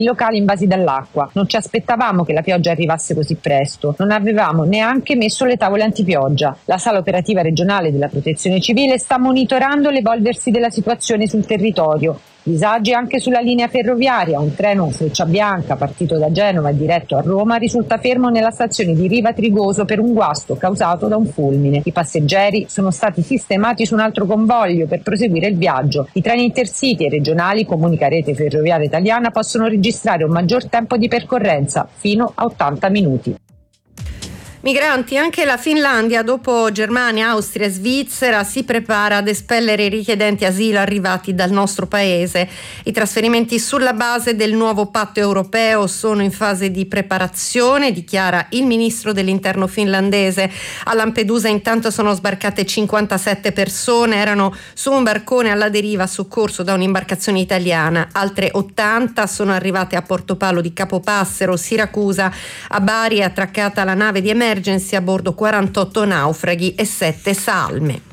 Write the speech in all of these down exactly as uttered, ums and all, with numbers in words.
i locali invasi dall'acqua. Non ci aspettavamo che la pioggia arrivasse così presto, non avevamo neanche messo le tavole antipioggia. La sala operativa regionale della Protezione Civile sta monitorando l'evolversi della situazione sul territorio. Disagi anche sulla linea ferroviaria. Un treno Freccia Bianca partito da Genova e diretto a Roma risulta fermo nella stazione di Riva Trigoso per un guasto causato da un fulmine. I passeggeri sono stati sistemati su un altro convoglio per proseguire il viaggio. I treni intercity e regionali, comunica Rete Ferroviaria Italiana, possono registrare un maggior tempo di percorrenza, fino a ottanta minuti. Migranti, anche la Finlandia, dopo Germania, Austria e Svizzera, si prepara ad espellere i richiedenti asilo arrivati dal nostro paese. I trasferimenti sulla base del nuovo patto europeo sono in fase di preparazione, dichiara il ministro dell'interno finlandese. A Lampedusa intanto sono sbarcate cinquantasette persone, erano su un barcone alla deriva soccorso da un'imbarcazione italiana. Altre ottanta sono arrivate a Portopalo di Capopassero, Siracusa. A Bari è attraccata la nave di emergenza a bordo quarantotto naufraghi e sette salme.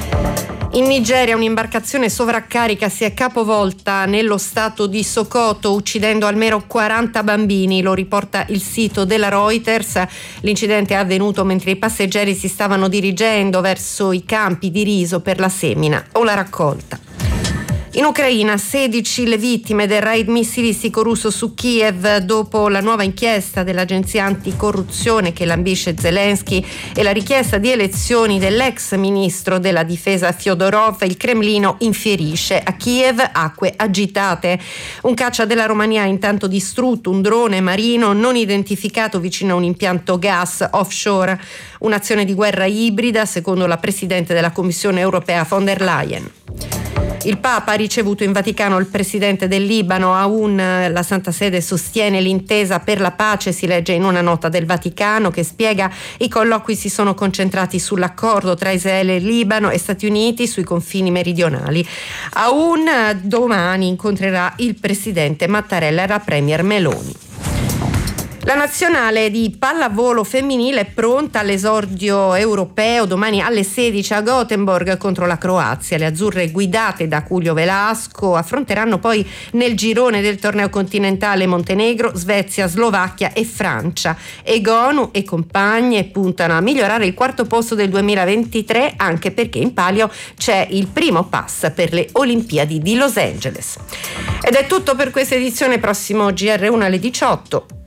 In Nigeria un'imbarcazione sovraccarica si è capovolta nello stato di Sokoto, uccidendo almeno quaranta bambini, lo riporta il sito della Reuters. L'incidente è avvenuto mentre i passeggeri si stavano dirigendo verso i campi di riso per la semina o la raccolta. In Ucraina sedici le vittime del raid missilistico russo su Kiev dopo la nuova inchiesta dell'agenzia anticorruzione che lambisce Zelensky e la richiesta di elezioni dell'ex ministro della difesa Fyodorov. Il Cremlino infierisce: a Kiev acque agitate. Un caccia della Romania ha intanto distrutto un drone marino non identificato vicino a un impianto gas offshore. Un'azione di guerra ibrida, secondo la presidente della Commissione europea von der Leyen. Il Papa ha ricevuto in Vaticano il presidente del Libano, Aoun. La Santa Sede sostiene l'intesa per la pace, si legge in una nota del Vaticano che spiega: i colloqui si sono concentrati sull'accordo tra Israele e Libano e Stati Uniti sui confini meridionali. Aoun domani incontrerà il presidente Mattarella e la premier Meloni. La nazionale di pallavolo femminile è pronta all'esordio europeo domani alle sedici a Gothenburg contro la Croazia. Le azzurre, guidate da Julio Velasco, affronteranno poi nel girone del torneo continentale Montenegro, Svezia, Slovacchia e Francia. Egonu e compagne puntano a migliorare il quarto posto del duemilaventitré, anche perché in palio c'è il primo pass per le Olimpiadi di Los Angeles. Ed è tutto per questa edizione, prossimo G R uno alle diciotto.